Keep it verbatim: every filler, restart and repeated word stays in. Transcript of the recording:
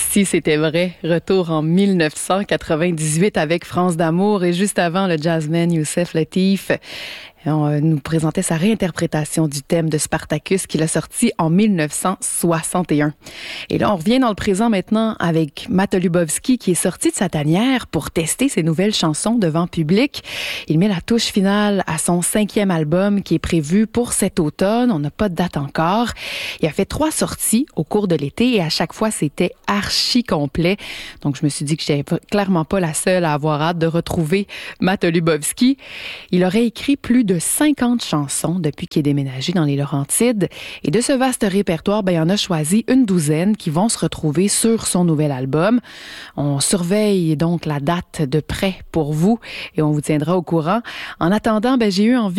Si c'était vrai, retour en mille neuf cent quatre-vingt-dix-huit avec France d'amour et juste avant le jazzman Youssef Lateef. On nous présentait sa réinterprétation du thème de Spartacus qu'il a sorti en mille neuf cent soixante et un. Et là, on revient dans le présent maintenant avec Matt Lubowski qui est sorti de sa tanière pour tester ses nouvelles chansons devant public. Il met la touche finale à son cinquième album qui est prévu pour cet automne. On n'a pas de date encore. Il a fait trois sorties au cours de l'été et à chaque fois, c'était archi complet. Donc, je me suis dit que je n'étais clairement pas la seule à avoir hâte de retrouver Matt Lubowski. Il aurait écrit plus de de cinquante chansons depuis qu'il est déménagé dans les Laurentides. Et de ce vaste répertoire, ben, il en a choisi une douzaine qui vont se retrouver sur son nouvel album. On surveille donc la date de près pour vous et on vous tiendra au courant. En attendant, ben, j'ai eu envie